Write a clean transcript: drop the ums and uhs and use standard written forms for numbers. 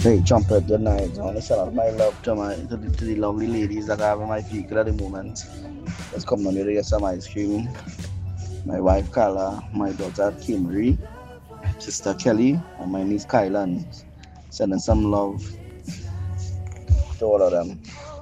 Hey, Trumpet, good night. I want to send out my love to the lovely ladies that I have in my vehicle at the moment. Let's come down here to get some ice cream. My wife Carla, my daughter Kimberly, sister Kelly, and my niece Kylan. Sending some love to all of them.